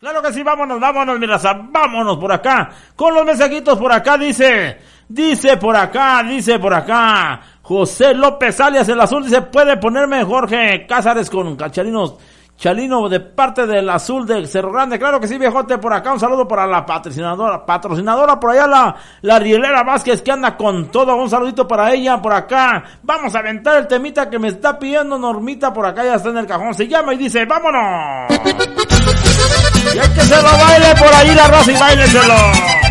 Claro que sí, vámonos, mi raza, vámonos por acá. Con los mensajitos por acá, dice por acá. José López alias el Azul, dice, puede ponerme Jorge Cázares con Chalino de parte del Azul de Cerro Grande. Claro que sí, viejote, por acá. Un saludo para la patrocinadora por allá, la Rielera Vázquez, que anda con todo. Un saludito para ella por acá. Vamos a aventar el temita que me está pidiendo Normita por acá, ya está en el cajón. Se llama y dice, vámonos. Y hay que se lo baile por ahí la raza y baileselo.